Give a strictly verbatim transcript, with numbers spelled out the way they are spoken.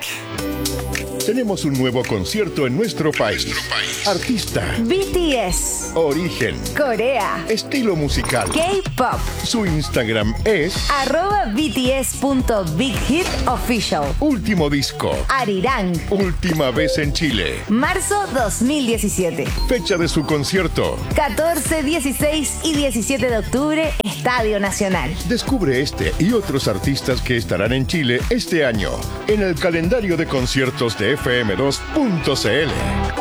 Tenemos un nuevo concierto en nuestro país. Artista, B T S, origen, Corea, estilo musical, K-pop. Su Instagram es Arroba bts.bighitofficial. último disco, Arirang. última vez en Chile. Marzo dos mil diecisiete. Fecha de su concierto. catorce, dieciséis y diecisiete de octubre, Estadio Nacional. Descubre este y otros artistas que estarán en Chile este año en el calendario de conciertos de F M dos punto C L.